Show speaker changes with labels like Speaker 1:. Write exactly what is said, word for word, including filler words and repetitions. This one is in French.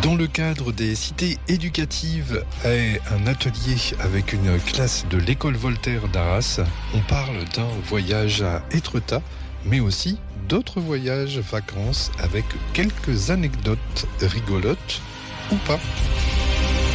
Speaker 1: Dans le cadre des cités éducatives et un atelier avec une classe de l'école Voltaire d'Arras, on parle d'un voyage à Étretat, mais aussi d'autres voyages vacances avec quelques anecdotes rigolotes ou pas.